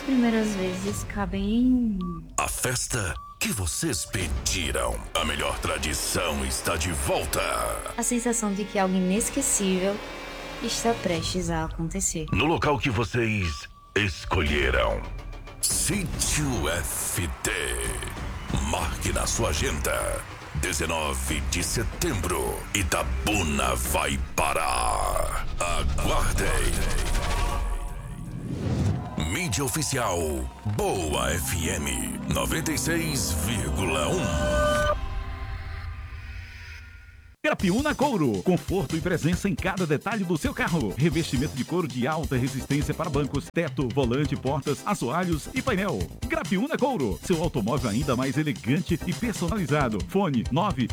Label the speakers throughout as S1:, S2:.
S1: primeiras vezes cabem.
S2: A festa que vocês pediram. A melhor tradição está de volta.
S1: A sensação de que algo inesquecível está prestes a acontecer.
S2: No local que vocês escolheram. Sítio FT. Marque na sua agenda. 19 de setembro. Itabuna vai parar. Aguardem. Mídia oficial Boa FM 96,1.
S3: Grapiúna Couro, conforto e presença em cada detalhe do seu carro. Revestimento de couro de alta resistência para bancos, teto, volante, portas, assoalhos e painel. Grapiúna Couro, seu automóvel ainda mais elegante e personalizado. Fone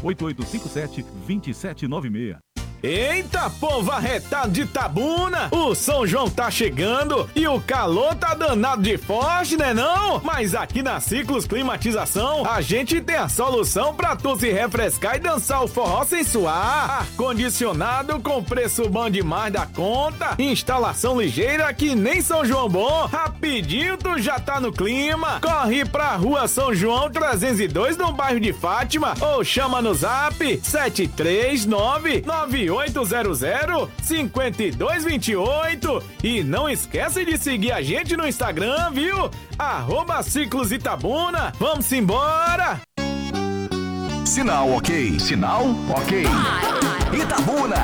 S3: 98857-2796.
S4: Eita, povo arretado de Itabuna! O São João tá chegando e o calor tá danado de forte, né não? Mas aqui na Ciclos Climatização, a gente tem a solução pra tu se refrescar e dançar o forró sem suar. Ar-condicionado com preço bom demais da conta, instalação ligeira que nem São João bom. Rapidinho tu já tá no clima. Corre pra Rua São João 302 no bairro de Fátima ou chama no zap 739-9800-5228 e não esquece de seguir a gente no Instagram, viu? @Ciclos Itabuna. Vamos embora!
S5: Sinal ok. Sinal ok. Itabuna.